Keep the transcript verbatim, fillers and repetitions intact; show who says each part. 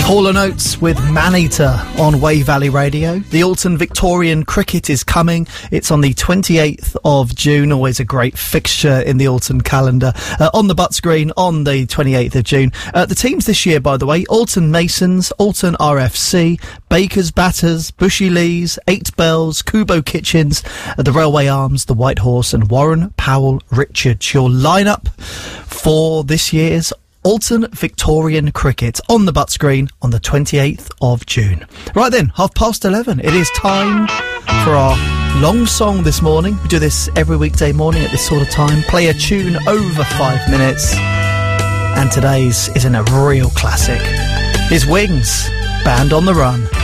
Speaker 1: Hall and Oates with Maneater on Wave Valley Radio. The Alton Victorian Cricket is coming. It's on the twenty-eighth of June. Always a great fixture in the Alton calendar. Uh, on the Butts Green on the twenty-eighth of June. Uh, the teams this year, by the way, Alton Masons, Alton R F C, Baker's Batters, Bushy Lees, Eight Bells, Kubo Kitchens, uh, the Railway Arms, the White Horse and Warren Powell Richards. Your lineup for this year's Alton Victorian Cricket on the Butts Green on the twenty-eighth of June. Right then, half past eleven. It is time for our long song this morning. We do this every weekday morning at this sort of time. Play a tune over five minutes. And today's is in a real classic. His Wings, Band on the Run.